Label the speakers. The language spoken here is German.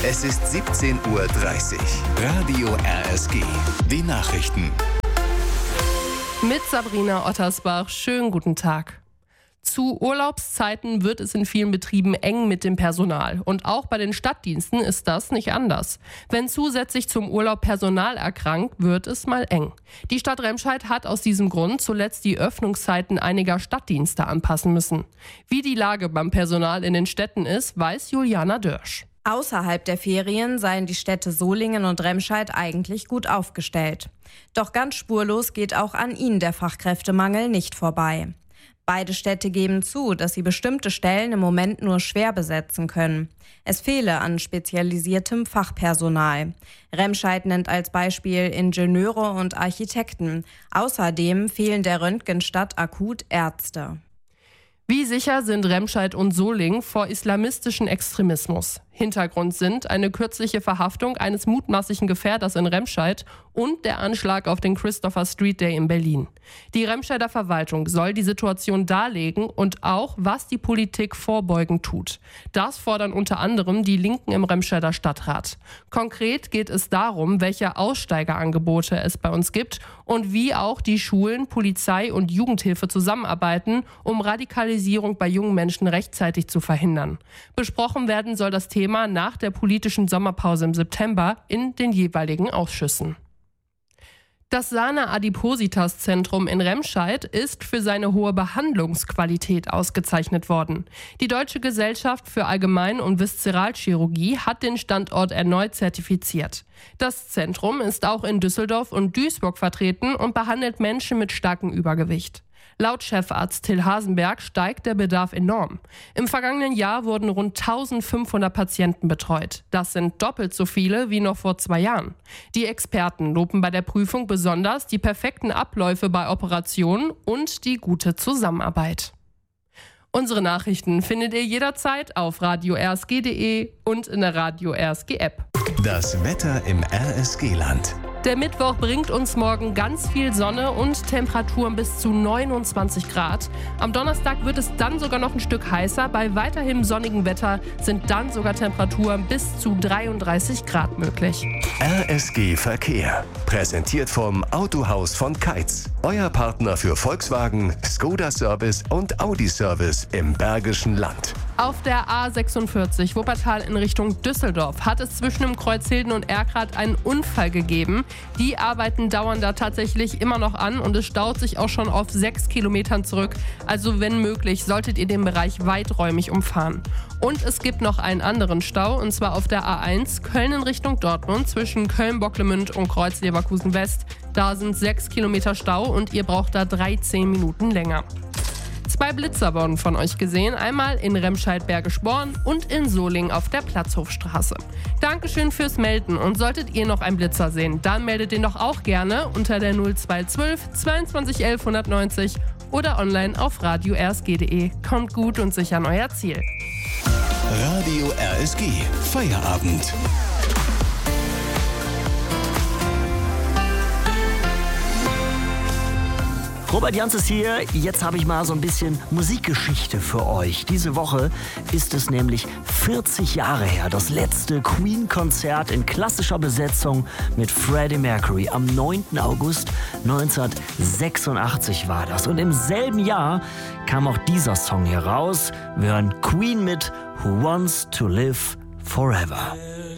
Speaker 1: Es ist 17:30 Uhr. Radio RSG. Die Nachrichten.
Speaker 2: Mit Sabrina Ottersbach. Schönen guten Tag. Zu Urlaubszeiten wird es in vielen Betrieben eng mit dem Personal. Und auch bei den Stadtdiensten ist das nicht anders. Wenn zusätzlich zum Urlaub Personal erkrankt, wird es mal eng. Die Stadt Remscheid hat aus diesem Grund zuletzt die Öffnungszeiten einiger Stadtdienste anpassen müssen. Wie die Lage beim Personal in den Städten ist, weiß Juliana Dörsch.
Speaker 3: Außerhalb der Ferien seien die Städte Solingen und Remscheid eigentlich gut aufgestellt. Doch ganz spurlos geht auch an ihnen der Fachkräftemangel nicht vorbei. Beide Städte geben zu, dass sie bestimmte Stellen im Moment nur schwer besetzen können. Es fehle an spezialisiertem Fachpersonal. Remscheid nennt als Beispiel Ingenieure und Architekten. Außerdem fehlen der Röntgenstadt akut Ärzte.
Speaker 2: Wie sicher sind Remscheid und Solingen vor islamistischem Extremismus? Hintergrund sind eine kürzliche Verhaftung eines mutmaßlichen Gefährders in Remscheid und der Anschlag auf den Christopher Street Day in Berlin. Die Remscheider Verwaltung soll die Situation darlegen und auch, was die Politik vorbeugend tut. Das fordern unter anderem die Linken im Remscheider Stadtrat. Konkret geht es darum, welche Aussteigerangebote es bei uns gibt und wie auch die Schulen, Polizei und Jugendhilfe zusammenarbeiten, um Radikalisierung bei jungen Menschen rechtzeitig zu verhindern. Besprochen werden soll das Thema nach der politischen Sommerpause im September in den jeweiligen Ausschüssen. Das Sana Adipositas Zentrum in Remscheid ist für seine hohe Behandlungsqualität ausgezeichnet worden. Die Deutsche Gesellschaft für Allgemein- und Viszeralchirurgie hat den Standort erneut zertifiziert. Das Zentrum ist auch in Düsseldorf und Duisburg vertreten und behandelt Menschen mit starkem Übergewicht. Laut Chefarzt Till Hasenberg steigt der Bedarf enorm. Im vergangenen Jahr wurden rund 1500 Patienten betreut. Das sind doppelt so viele wie noch vor 2 Jahren. Die Experten loben bei der Prüfung besonders die perfekten Abläufe bei Operationen und die gute Zusammenarbeit. Unsere Nachrichten findet ihr jederzeit auf radio-rsg.de und in der Radio RSG App.
Speaker 1: Das Wetter im RSG-Land.
Speaker 2: Der Mittwoch bringt uns morgen ganz viel Sonne und Temperaturen bis zu 29 Grad. Am Donnerstag wird es dann sogar noch ein Stück heißer. Bei weiterhin sonnigem Wetter sind dann sogar Temperaturen bis zu 33 Grad möglich.
Speaker 1: RSG Verkehr. Präsentiert vom Autohaus von Keitz. Euer Partner für Volkswagen, Skoda Service und Audi Service im Bergischen Land.
Speaker 2: Auf der A46 Wuppertal in Richtung Düsseldorf hat es zwischen dem Kreuz Hilden und Erkrath einen Unfall gegeben. Die Arbeiten dauern da tatsächlich immer noch an und es staut sich auch schon auf 6 Kilometern zurück. Also wenn möglich, solltet ihr den Bereich weiträumig umfahren. Und es gibt noch einen anderen Stau, und zwar auf der A1 Köln in Richtung Dortmund zwischen Köln-Bocklemünd und Kreuz-Leverkusen West. Da sind 6 Kilometer Stau und ihr braucht da 13 Minuten länger. 2 Blitzer wurden von euch gesehen, einmal in Remscheid-Bergisch-Born und in Solingen auf der Platzhofstraße. Dankeschön fürs Melden und solltet ihr noch einen Blitzer sehen, dann meldet den doch auch gerne unter der 0212 22 11 190 oder online auf radio-rsg.de. Kommt gut und sicher an euer Ziel.
Speaker 1: Radio RSG. Feierabend.
Speaker 4: Robert Janz hier. Jetzt habe ich mal so ein bisschen Musikgeschichte für euch. Diese Woche ist es nämlich 40 Jahre her. Das letzte Queen-Konzert in klassischer Besetzung mit Freddie Mercury. Am 9. August 1986 war das. Und im selben Jahr kam auch dieser Song hier raus. Wir hören Queen mit Who Wants to Live Forever.